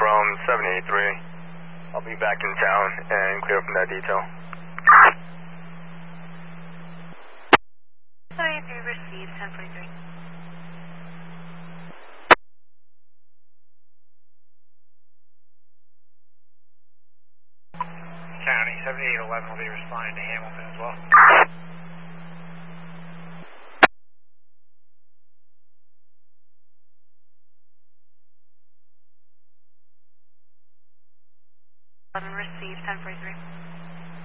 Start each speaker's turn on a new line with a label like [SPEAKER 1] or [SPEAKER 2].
[SPEAKER 1] from 783. I'll be back in town and clear up from that detail.
[SPEAKER 2] 783 received, 1043.
[SPEAKER 3] County 7811 will be responding to Hamilton as well.
[SPEAKER 2] Received, 1043.